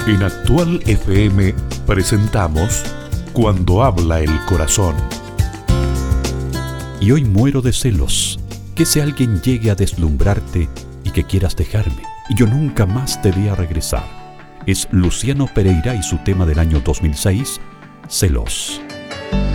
En Actual FM presentamos Cuando habla el corazón. Y hoy muero de celos, que ese alguien llegue a deslumbrarte y que quieras dejarme, y yo nunca más te vea regresar. Es Luciano Pereira y su tema del año 2006, Celos.